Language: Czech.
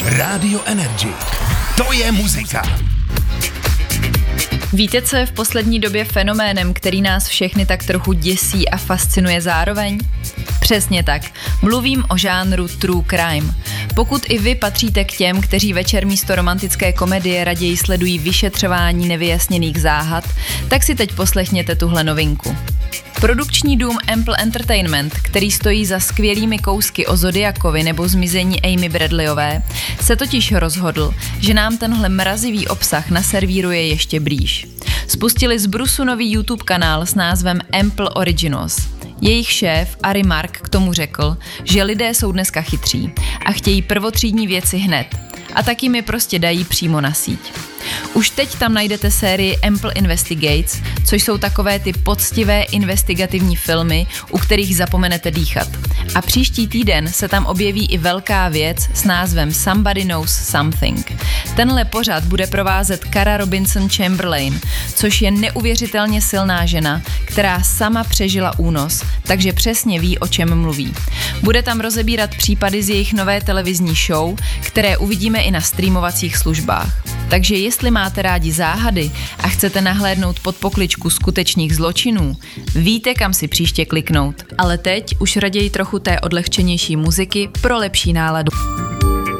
Radio Energy. To je muzika. Víte, co je v poslední době fenoménem, který nás všechny tak trochu děsí a fascinuje zároveň? Přesně tak. Mluvím o žánru true crime. Pokud i vy patříte k těm, kteří večer místo romantické komedie raději sledují vyšetřování nevyjasněných záhad, tak si teď poslechněte tuhle novinku. Produkční dům Ample Entertainment, který stojí za skvělými kousky o Zodiakovi nebo zmizení Amy Bradleyové, se totiž rozhodl, že nám tenhle mrazivý obsah naservíruje ještě blíž. Spustili z brusu nový YouTube kanál s názvem Ample Originals. Jejich šéf Ari Mark k tomu řekl, že lidé jsou dneska chytří a chtějí prvotřídní věci hned a tak jim je prostě dají přímo na síť. Už teď tam najdete sérii Ample Investigates, což jsou takové ty poctivé investigativní filmy, u kterých zapomenete dýchat. A příští týden se tam objeví i velká věc s názvem Somebody Knows Something. Tenhle pořad bude provázet Cara Robinson Chamberlain, což je neuvěřitelně silná žena, která sama přežila únos, takže přesně ví, o čem mluví. Bude tam rozebírat případy z jejich nové televizní show, které uvidíme i na streamovacích službách. Takže jestli máte rádi záhady a chcete nahlédnout pod pokličku skutečných zločinů, víte, kam si příště kliknout. Ale teď už raději trochu té odlehčenější muziky pro lepší náladu.